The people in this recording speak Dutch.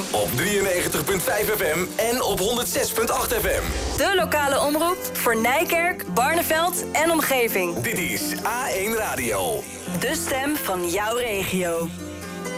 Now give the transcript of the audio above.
Op 93.5 FM en op 106.8 FM. De lokale omroep voor Nijkerk, Barneveld en omgeving. Dit is A1 Radio. De stem van jouw regio.